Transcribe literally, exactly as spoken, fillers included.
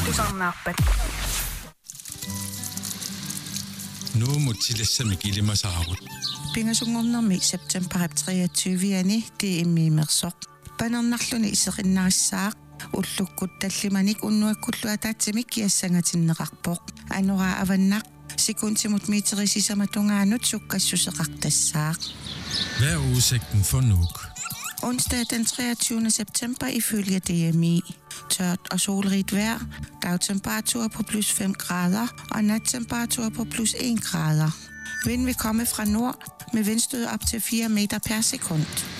Tusarnaarpat. Nu mutilassa mikilimasaarut. Pingasungornermi september treogtyve-ani tiimmiimersoq. Panernerluni iserinnarissaaq ullukkut tallimanik unnuakkulluataatsimik kiassangatinneqarpoq. Anuraa avannaq sekuntimut meterisisamatungaanut sukkassuseqartassaaq. Hvad er udsigten for Nuuk? Onsdag den treogtyvende september ifølge D M I. Tørt og solrigt vejr, dagtemperatur på plus fem grader og nattemperatur på plus en grader. Vind vil komme fra nord med vindstød op til fire meter per sekund.